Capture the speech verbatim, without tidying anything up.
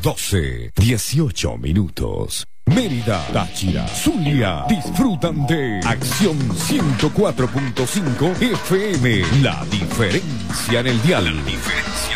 doce, dieciocho minutos. Mérida, Táchira, Zulia, disfrutan de Acción ciento cuatro punto cinco F M. La diferencia en el dial. La diferencia.